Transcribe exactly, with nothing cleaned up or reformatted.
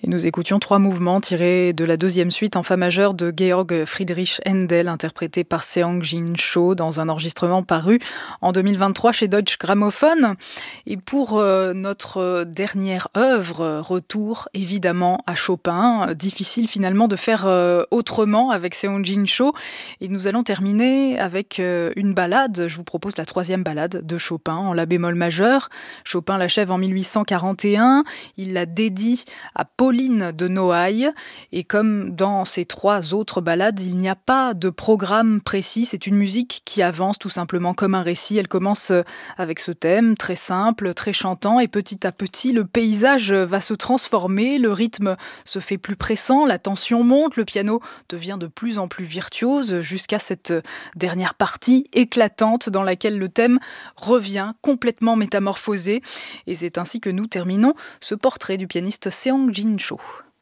Et nous écoutions trois mouvements tirés de la deuxième suite en fa majeur de Georg Friedrich Händel, interprété par Seong-Jin Cho dans un enregistrement paru en deux mille vingt-trois chez Deutsche Grammophon. Et pour euh, notre dernière œuvre, retour évidemment à Chopin. Difficile finalement de faire euh, autrement avec Seong-Jin Cho. Et nous allons terminer avec euh, une ballade. Je vous propose la troisième ballade de Chopin en la bémol majeur. Chopin l'achève en mille huit cent quarante et un. Il la dédie à Pauline de Noailles. Et comme dans ces trois autres ballades, il n'y a pas de programme précis. C'est une musique qui avance tout simplement comme un récit. Elle commence avec ce thème très simple, très chantant. Et petit à petit, le paysage va se transformer. Le rythme se fait plus pressant. La tension monte. Le piano devient de plus en plus virtuose jusqu'à cette dernière partie éclatante dans laquelle le thème revient complètement métamorphosé. Et c'est ainsi que nous terminons ce portrait du pianiste Seong-Jin Cho.